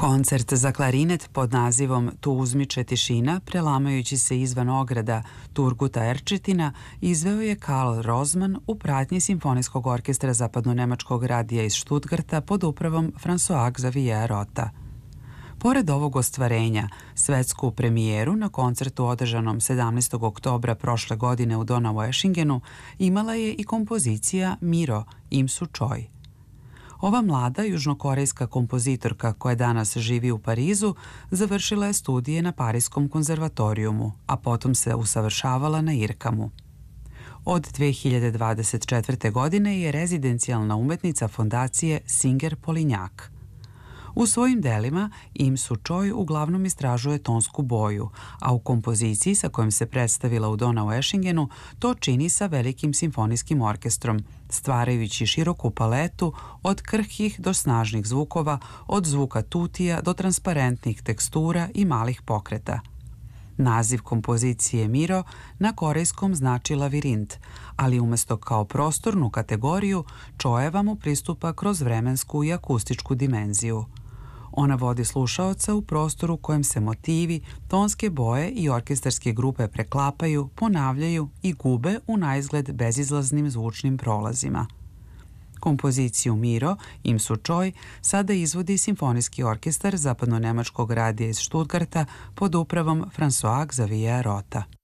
Koncert za klarinet pod nazivom Tu uzmiče tišina, prelamajući se izvan ograda Turguta Erčetina, izveo je Karl Rozman u pratnji Simfonijskog orkestra Zapadno-nemačkog radija iz Stuttgarta pod upravom François Xavier Rota. Pored ovog ostvarenja, svetsku premijeru na koncertu održanom 17. oktobra prošle godine u Donaueschingenu imala je i kompozicija Miro Im Su Choi. Ova mlada južnokorejska kompozitorka koja danas živi u Parizu završila je studije na Parijskom konzervatorijumu, a potom se usavršavala na IRCAM-u. Od 2024. godine je rezidencijalna umetnica fondacije Singer Polignac. U svojim delima Im Su Choi uglavnom istražuje tonsku boju, a u kompoziciji sa kojom se predstavila u Donaueschingenu to čini sa velikim simfonijskim orkestrom, stvarajući široku paletu od krhkih do snažnih zvukova, od zvuka tutija do transparentnih tekstura i malih pokreta. Naziv kompozicije Miro na korejskom znači lavirint, ali umesto kao prostornu kategoriju, Choeva mu pristupa kroz vremensku i akustičku dimenziju. Ona vodi slušaoca u prostoru u kojem se motivi, tonske boje i orkestarske grupe preklapaju, ponavljaju i gube u naizgled bezizlaznim zvučnim prolazima. Kompoziciju Miro Im Su Choi sada izvodi Simfonijski orkestar Zapadno-nemačkog radija iz Stuttgarta pod upravom François Xavier Rota.